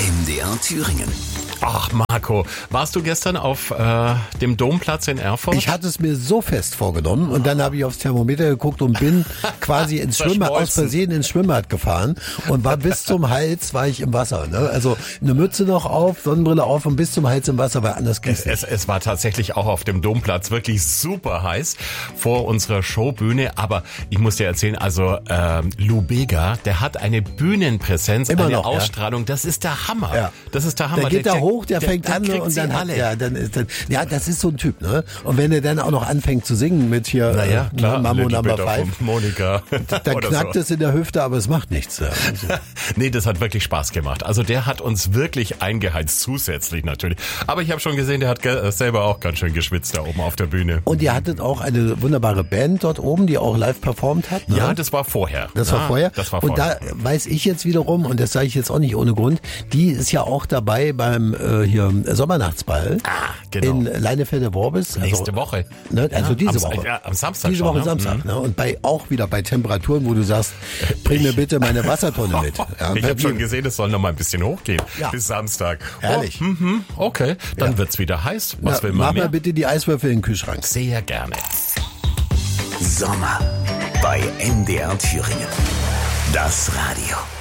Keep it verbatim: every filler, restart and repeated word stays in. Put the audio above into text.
M D R Thüringen. Ach Marco, warst du gestern auf äh, dem Domplatz in Erfurt? Ich hatte es mir so fest vorgenommen und dann habe ich aufs Thermometer geguckt und bin quasi ins Schwimmbad, aus Versehen ins Schwimmbad gefahren und war bis zum Hals war ich im Wasser. Ne? Also eine Mütze noch auf, Sonnenbrille auf und bis zum Hals im Wasser, weil anders geht's nicht. Es, es war tatsächlich auch auf dem Domplatz wirklich super heiß vor unserer Showbühne, aber ich muss dir erzählen, also ähm, Lou Bega, der hat eine Bühnenpräsenz, Immer eine noch, Ausstrahlung, ja? Das ist der Hammer. Ja. Das ist der Hammer. Der geht der, da hoch, der, der fängt der, an der und dann hat, alle. ja, dann ist dann, ja, das ist so ein Typ, ne? Und wenn er dann auch noch anfängt zu singen mit hier, naja, äh, klar, Mambo Little Number Bit of Five, Monika, dann oder knackt so. es in der Hüfte, aber es macht nichts. Ja. Also. Nee, das hat wirklich Spaß gemacht. Also der hat uns wirklich eingeheizt, zusätzlich natürlich. Aber ich habe schon gesehen, der hat ge- selber auch ganz schön geschwitzt da oben auf der Bühne. Und ihr hattet auch eine wunderbare Band dort oben, die auch live performt hat. Ne? Ja, das war vorher. Das ja, war vorher. Das war und vorher. da weiß ich jetzt wiederum, und das sage ich jetzt auch nicht ohne Grund, die ist ja auch dabei beim äh, hier Sommernachtsball Ah, genau. in Leinefelder-Worbis. Nächste Woche. Ne, also Ja, diese am, Woche. Ja, am Samstag Diese schon, Woche ne? Samstag. Ne? Und bei auch wieder bei Temperaturen, wo du sagst, bring mir bitte meine Wassertonne mit. Ja, ich habe schon gesehen, es soll noch mal ein bisschen hochgehen Ja. bis Samstag. Herrlich. Oh, mhm, okay, dann Ja. wird's wieder heiß. Was Na, will man mach mehr? mal bitte die Eiswürfel in den Kühlschrank. Sehr gerne. Sommer bei M D R Thüringen. Das Radio.